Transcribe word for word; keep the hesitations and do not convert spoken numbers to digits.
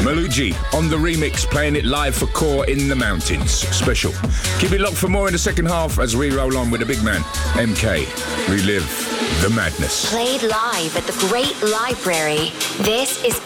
Maluji on the remix, playing it live for Core in the Mountains. Special. Keep it locked for more in the second half as we roll on with the big man, M K. Relive the madness. Played live at the Great Library. This is